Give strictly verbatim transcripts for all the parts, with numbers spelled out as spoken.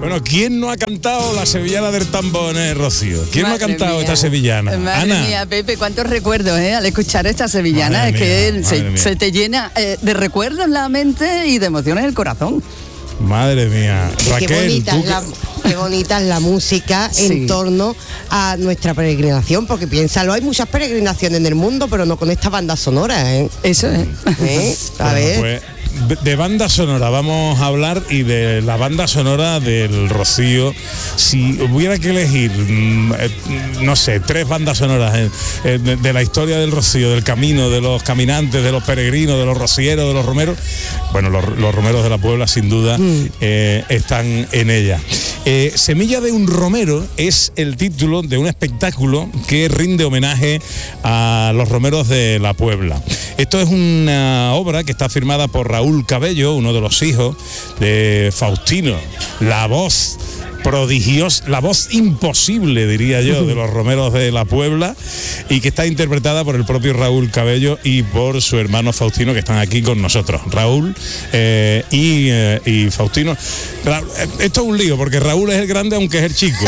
Bueno, ¿quién no ha cantado la sevillana del tambor, eh, Rocío? ¿Quién Madre no ha cantado mía. esta sevillana? Madre Ana. mía, Pepe, cuántos recuerdos, ¿eh? Al escuchar esta sevillana, madre es mía, que se, se te llena eh, de recuerdos en la mente y de emociones en el corazón. Madre mía, Raquel, qué bonita, ¿tú es la, qué bonita es la música sí. en torno a nuestra peregrinación, porque piénsalo, hay muchas peregrinaciones en el mundo, pero no con esta banda sonora, ¿eh? Eso es. ¿Eh? A bueno, ver. Pues, de banda sonora vamos a hablar y de la banda sonora del Rocío. Si hubiera que elegir, no sé, tres bandas sonoras de, de la historia del Rocío, del camino, de los caminantes, de los peregrinos, de los rocieros, de los romeros, bueno, los, los romeros de la Puebla sin duda mm. eh, están en ella. Eh, Semilla de un romero es el título de un espectáculo que rinde homenaje a los romeros de la Puebla. Esto es una obra que está firmada por Raúl Cabello, uno de los hijos de Faustino, la voz prodigiosa, la voz imposible, diría yo, de los romeros de la Puebla, y que está interpretada por el propio Raúl Cabello y por su hermano Faustino, que están aquí con nosotros. Raúl eh, y, eh, y Faustino. Esto es un lío, porque Raúl es el grande, aunque es el chico.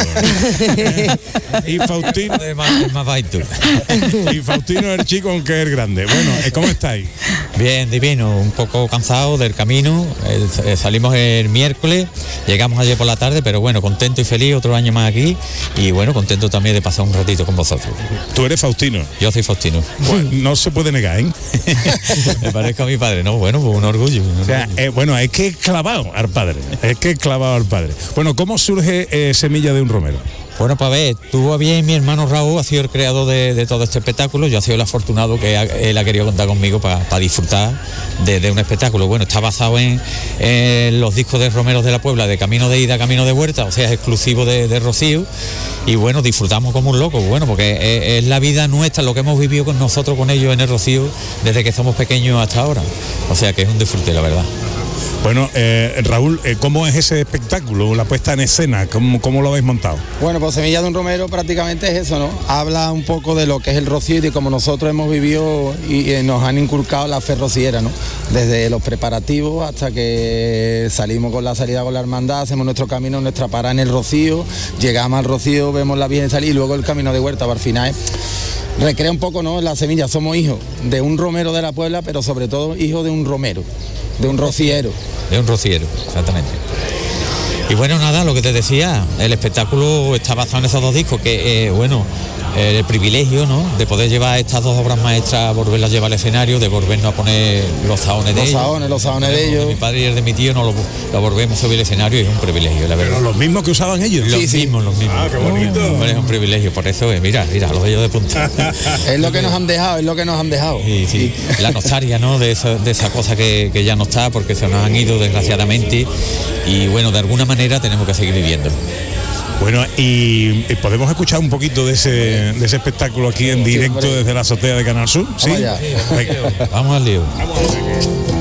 y Faustino es más, más baito. y Faustino es el chico, aunque es el grande. Bueno, ¿cómo estáis? Bien, divino, un poco cansado del camino. Eh, salimos el miércoles, llegamos ayer por la tarde, pero bueno, contento y feliz, otro año más aquí, y bueno, contento también de pasar un ratito con vosotros. ¿Tú eres Faustino? Yo soy Faustino. Bueno, no se puede negar, ¿eh? Me parezco a mi padre, ¿no? Bueno, pues un orgullo. Un o sea, orgullo. Eh, bueno, es que es clavado al padre, es que es clavado al padre. Bueno, ¿cómo surge eh, Semilla de un romero? Bueno, pues a ver, tuvo bien mi hermano Raúl, ha sido el creador de, de todo este espectáculo. Yo he sido el afortunado que ha, él ha querido contar conmigo para pa disfrutar de, de un espectáculo. Bueno, está basado en, en los discos de romeros de la Puebla, de Camino de Ida, Camino de Vuelta, o sea, es exclusivo de, de Rocío. Y bueno, disfrutamos como un loco, bueno, porque es, es la vida nuestra, lo que hemos vivido con nosotros, con ellos en el Rocío, desde que somos pequeños hasta ahora. O sea, que es un disfrute, la verdad. Bueno, eh, Raúl, eh, ¿cómo es ese espectáculo, la puesta en escena? ¿Cómo, cómo lo habéis montado? Bueno, pues Semilla de un romero prácticamente es eso, ¿no? Habla un poco de lo que es el rocío y de cómo nosotros hemos vivido y eh, nos han inculcado la fe rociera, ¿no? Desde los preparativos hasta que salimos con la salida con la hermandad, hacemos nuestro camino, nuestra parada en el Rocío, llegamos al Rocío, vemos la Virgen salir y luego el camino de vuelta, para el final recrea un poco, ¿no? La semilla, somos hijos de un romero de la Puebla, pero sobre todo hijos de un romero, de un rociero. De un rociero, exactamente. Y bueno, nada, lo que te decía, el espectáculo está basado en esos dos discos, que eh, bueno, eh, el privilegio, ¿no?, de poder llevar estas dos obras maestras, volverlas a llevar al escenario, de volvernos a poner los saones de los ellos. Saones, los saones de ellos. De mi padre y el de mi tío, no lo, lo volvemos a subir al escenario y es un privilegio, la verdad. Pero los mismos que usaban ellos. Los sí, mismos, sí. los mismos. Ah, qué bonito. Oh, es un privilegio, por eso, eh, mira, mira, los ellos de punta. Es lo que nos han dejado, es lo que nos han dejado. Sí, sí. La nostalgia, ¿no?, de esa, de esa cosa que, que ya no está, porque se nos han ido desgraciadamente, y bueno, de alguna manera tenemos que seguir viviendo. Bueno, y, y podemos escuchar un poquito de ese, de ese espectáculo aquí en directo desde la azotea de Canal Sur, ¿sí? Vamos allá. Vamos al lío.